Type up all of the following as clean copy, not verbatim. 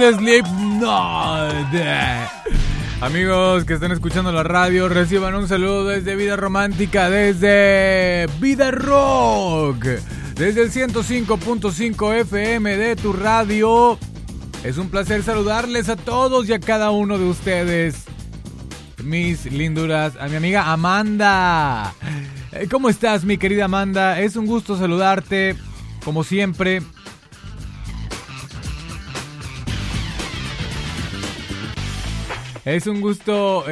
de Slipknot. Amigos que están escuchando la radio, reciban un saludo desde Vida Romántica, desde Vida Rock, desde el 105.5 FM de tu radio. Es un placer saludarles a todos y a cada uno de ustedes, mis linduras. A mi amiga Amanda. ¿Cómo estás, mi querida Amanda? Es un gusto saludarte, como siempre. Es un gusto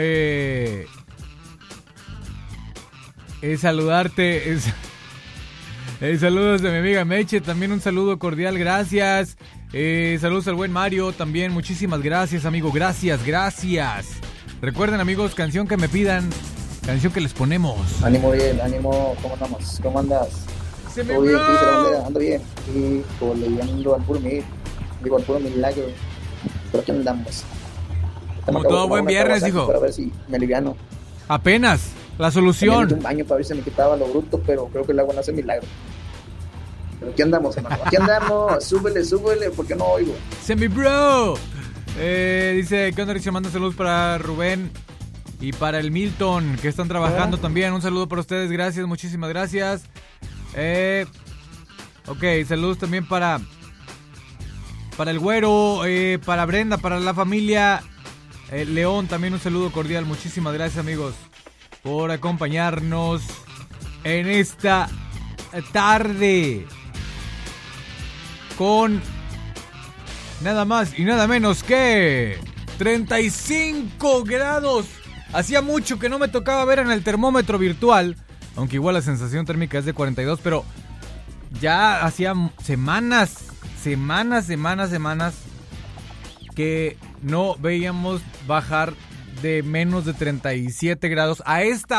saludarte. Saludos de mi amiga Meche, también un saludo cordial, gracias. Saludos al buen Mario, también muchísimas gracias, amigo, gracias. Recuerden, amigos, canción que me pidan, canción que les ponemos. Ánimo, bien, ánimo, ¿cómo andamos? ¿Cómo andas? Se me ¿Todo bien? bro. ¿Qué dice la bandera? Ando bien. Y leyendo al puro milagro. Pero aquí andamos. Como todo buen viernes, hijo. Para ver si me aliviano. Apenas, la Me solución. metí un baño para ver si me quitaba lo bruto, pero creo que el agua no hace milagro. Pero aquí andamos, hermano. Aquí andamos. Súbele, porque no oigo. Semi bro. Dice, ¿qué onda, Richie? Manda saludos para Rubén y para el Milton, que están trabajando también. Un saludo para ustedes, gracias, muchísimas gracias. Ok, saludos también para el güero, para Brenda, para la familia León, también un saludo cordial. Muchísimas gracias, amigos, por acompañarnos en esta tarde con nada más y nada menos que 35 grados. Hacía mucho que no me tocaba ver en el termómetro virtual, aunque igual la sensación térmica es de 42, pero ya hacía semanas que no veíamos bajar de menos de 37 grados a esta